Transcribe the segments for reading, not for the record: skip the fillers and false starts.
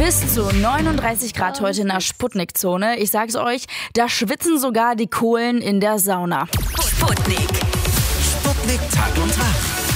Bis zu 39 Grad heute in der Sputnik-Zone. Ich sag's euch, da schwitzen sogar die Kohlen in der Sauna. Sputnik. Sputnik Tag und Tag.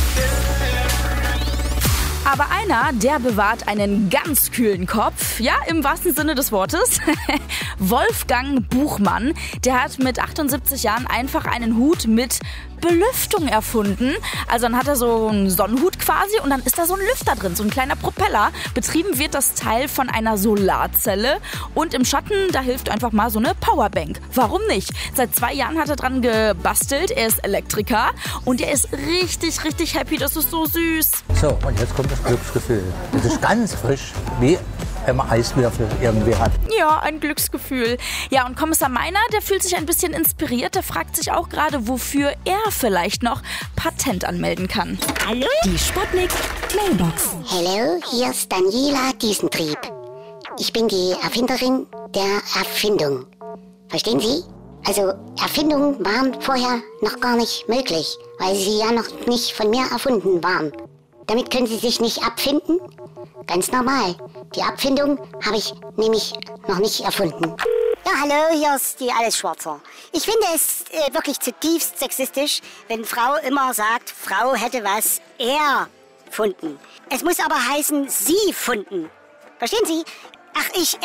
Aber einer, der bewahrt einen ganz kühlen Kopf. Ja, im wahrsten Sinne des Wortes. Wolfgang Buchmann, der hat mit 78 Jahren einfach einen Hut mit Belüftung erfunden. Also dann hat er so einen Sonnenhut quasi und dann ist da so ein Lüfter drin, so ein kleiner Propeller. Betrieben wird das Teil von einer Solarzelle und im Schatten, da hilft einfach mal so eine Powerbank. Warum nicht? Seit 2 Jahren hat er dran gebastelt, er ist Elektriker und er ist richtig, richtig happy, das ist so süß. So, und jetzt kommt das Glücksgefühl. Das ist ganz frisch, wie wenn man Eiswürfel irgendwie hat. Ja, ein Glücksgefühl. Ja, und Kommissar Meiner, der fühlt sich ein bisschen inspiriert. Der fragt sich auch gerade, wofür er vielleicht noch Patent anmelden kann. Hallo? Die Sputnik Mailbox. Hallo, hier ist Daniela Diesentrieb. Ich bin die Erfinderin der Erfindung. Verstehen Sie? Also, Erfindungen waren vorher noch gar nicht möglich, weil sie ja noch nicht von mir erfunden waren. Damit können Sie sich nicht abfinden? Ganz normal. Die Abfindung habe ich nämlich noch nicht erfunden. Ja, hallo, hier ist die Allesschwarzer. Ich finde es wirklich zutiefst sexistisch, wenn Frau immer sagt, Frau hätte was erfunden. Es muss aber heißen, sie funden. Verstehen Sie? Ach, Sie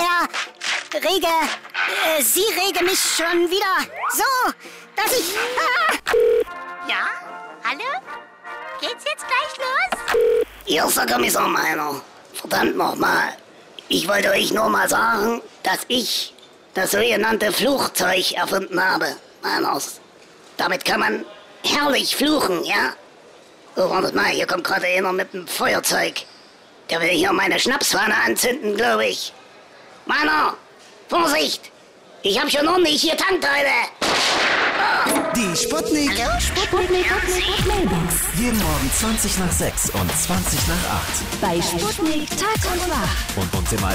rege mich schon wieder so, dass ich... Ja? Hallo? Geht's jetzt gleich los? Hier ist der Kommissar Meiner. Verdammt nochmal. Ich wollte euch nur mal sagen, dass ich das sogenannte Fluchzeug erfunden habe. Meiners. Damit kann man herrlich fluchen, ja? Oh, wartet mal, hier kommt gerade einer mit einem Feuerzeug. Der will hier meine Schnapsfahne anzünden, glaube ich. Meiner, Vorsicht! Ich hab schon ordentlich hier Tankteile. Die Sputnik. Hallo, Sputnik. Mailbox. Jeden Morgen 20 nach 6 und 20 nach 8. Bei Sputnik Tag und Wach. Und uns im